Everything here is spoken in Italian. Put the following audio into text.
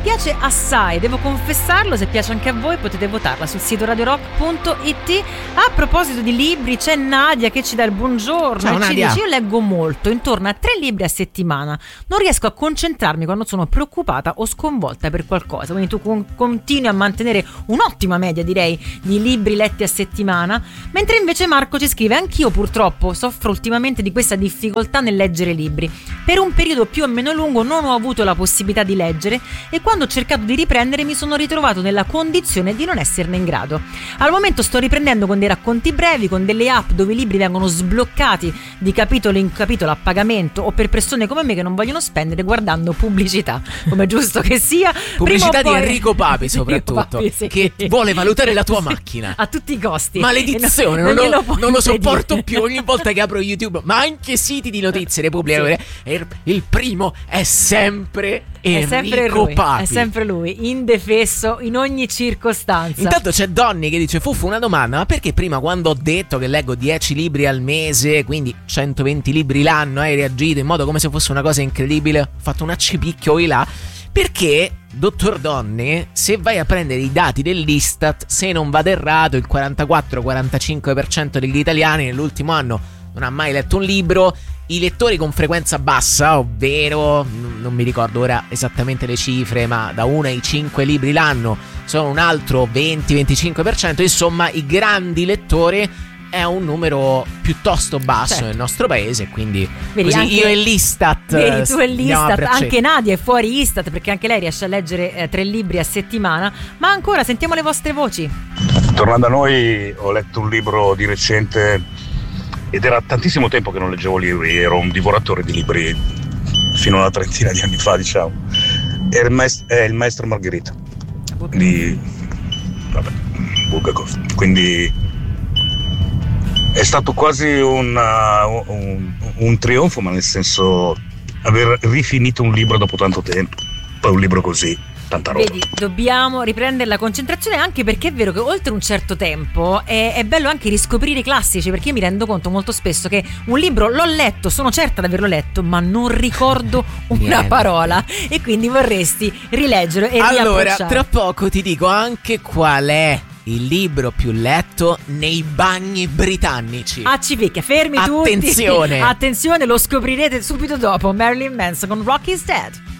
piace assai, devo confessarlo. Se piace anche a voi potete votarla sul sito radiorock.it. A proposito di libri, c'è Nadia che ci dà il buongiorno. Ciao, e ci Nadia. dice: io leggo molto, intorno a 3 libri a settimana. Non riesco a concentrarmi quando sono preoccupata o sconvolta per qualcosa. Quindi tu continui a mantenere un'ottima media, direi, di libri letti a settimana. Mentre invece Marco ci scrive: anch'io purtroppo soffro ultimamente di questa difficoltà nel leggere libri. Per un periodo più o meno lungo non ho avuto la possibilità di leggere e quando ho cercato di riprendere mi sono ritrovato nella condizione di non esserne in grado. Al momento sto riprendendo con dei racconti brevi, con delle app dove i libri vengono sbloccati di capitolo in capitolo a pagamento, o per persone come me che non vogliono spendere guardando pubblicità, come è giusto che sia. Pubblicità Prima o di poi... Enrico Papi soprattutto, Enrico Papi, sì. che vuole valutare la tua macchina a tutti i costi. Maledizione, non non lo impedire. sopporto più. Ogni volta che apro YouTube, ma anche siti di notizie le pubblicano, il primo è sempre Enrico Papi. È sempre lui, indefesso in ogni circostanza. Intanto c'è Donny che dice: Fuffu, una domanda, ma perché prima, quando ho detto che leggo 10 libri al mese, quindi 120 libri l'anno, hai reagito in modo come se fosse una cosa incredibile? Ho fatto un accipicchio di là. Perché, dottor Donny, se vai a prendere i dati dell'Istat, se non vado errato, il 44-45% degli italiani nell'ultimo anno non ha mai letto un libro. I lettori con frequenza bassa, ovvero, non mi ricordo ora esattamente le cifre, ma da 1 ai 5 libri l'anno, sono un altro 20-25%. Insomma, i grandi lettori è un numero piuttosto basso, certo, nel nostro paese, quindi vedi, così anche, io e l'Istat, vedi, tu e l'Istat, anche anche Nadia è fuori Istat perché anche lei riesce a leggere 3 libri a settimana. Ma ancora sentiamo le vostre voci. Tornando a noi, ho letto un libro di recente ed era tantissimo tempo che non leggevo libri, ero un divoratore di libri fino a una trentina di anni fa, diciamo. È il maestro Margherita di Bulgakov. Quindi è stato quasi un trionfo, ma nel senso aver rifinito un libro dopo tanto tempo. Poi un libro così, tanta roba. Vedi, dobbiamo riprendere la concentrazione, anche perché è vero che oltre un certo tempo è bello anche riscoprire i classici, perché io mi rendo conto molto spesso che un libro l'ho letto, sono certa di averlo letto, ma non ricordo una parola, e quindi vorresti rileggerlo e allora, tra poco ti dico anche qual è il libro più letto nei bagni britannici. Ci picchia, fermi tutti. Attenzione, lo scoprirete subito dopo. Marilyn Manson con Rock is Dead.